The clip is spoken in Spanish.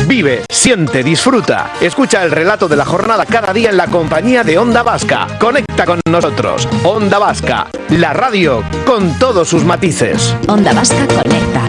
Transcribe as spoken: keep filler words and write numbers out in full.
Vive, siente, disfruta. Escucha el relato de la jornada cada día en la compañía de Onda Vasca. Conecta con nosotros. Onda Vasca, la radio con todos sus matices. Onda Vasca conecta.